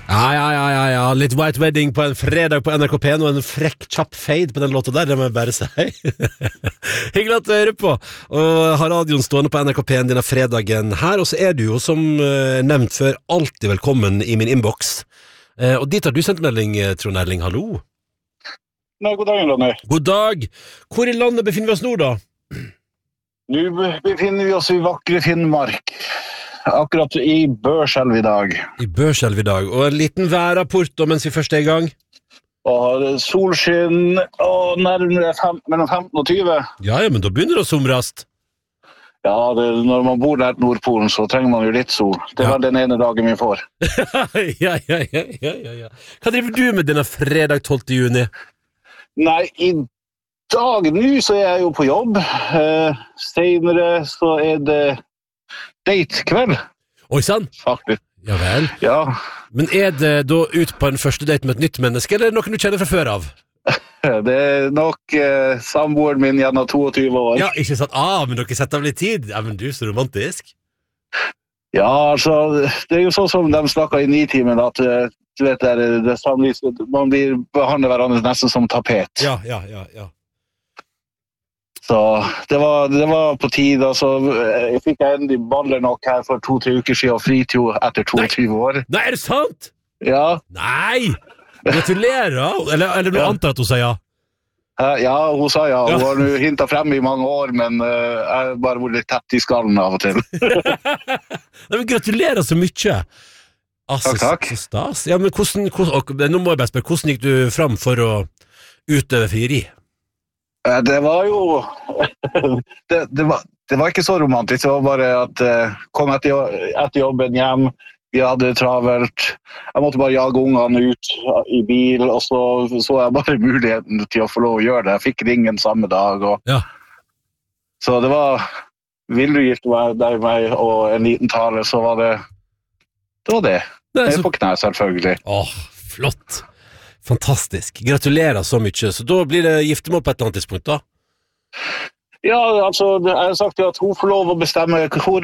Ja, litt White Wedding på en fredag på NRK P1 og en frekk, kjapp fade på den låta der, det må jeg bare si. Hyggelig at du hører på, og har radioen stående på NRK P1 denne fredagen her, og så er du jo, som nevnt før, alltid velkommen i min inbox. Og dit har du sendt melding, Trond Erling, hallo? Nei, god dag, Ronny. God dag! Hvor i landet befinner vi oss nå da? Nå befinner vi oss i vakre Finnmark. Akkurat i Børselv i dag. I Børselv i dag, og en liten værrapport da, mens vi først er i gang. Og solskinn og nærmere mellom 15 og 20. Ja, men da begynner det å somrast. Ja, når man bor der til Nordpolen, så trenger man jo litt sol. Det var den ene dagen vi får. Ja. Hva driver du med denne fredag 12. juni? Nei, i dag nå så er jeg jo på jobb. Senere så er det date-kveld. Oi, sann? Faktisk. Ja vel. Ja. Men er det da ut på en første date med et nytt menneske, eller er det noen du kjenner fra før av? Det er nok samboeren min gjennom 22 år. Ja, ikke sant? Men dere setter av litt tid. Ja, men du er så romantisk. Ja, altså, det er jo sånn som de snakker i Nitimen, at du vet, man blir behandlet hverandre nesten som tapet. Ja. Så det var på tide, altså, jeg fikk endelig baller nok her for 2-3 uker siden, og fritid etter 22 år. Nei, er det sant? Ja. Nei! Gratulerer! Eller du antar at hun sa ja? Ja, hun sa ja. Hun har hintet frem i mange år, men jeg bare var litt tett i skallen av og til. Nei, men gratulerer så mye! Altså, takk. Så stas. Ja, men nå må jeg bare spørre, hvordan gikk du fram for å utøve frieri? Det var jo det var ikke så romantisk. Det var bare at kom etter jobben hjem, vi hadde det travelt, jeg måtte bare jage ungene ut i bil, og så jeg bare muligheten til å få lov å gjøre det. Jeg fikk ringen samme dag, så det var vil du gifte deg meg og en liten tale, så var det det. Jeg er på knæ, selvfølgelig. Flott. Fantastisk. Gratulerer så mye. Så da blir det giftermål på et eller annet tidspunkt, da? Ja, altså, jeg har sagt at hun får lov å bestemme hvor